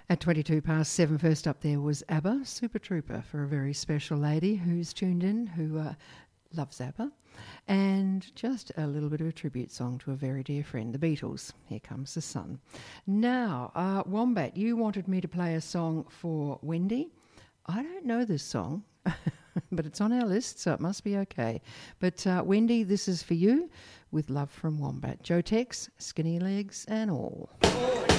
At 22 past 7, first up there was ABBA, Super Trooper, for a very special lady who's tuned in, who loves ABBA. And just a little bit of a tribute song to a very dear friend, the Beatles. Here Comes the Sun. Now, Wombat, you wanted me to play a song for Wendy. I don't know this song, but it's on our list, so it must be okay. But Wendy, this is for you, with love from Wombat. Joe Tex, Skinny Legs and all.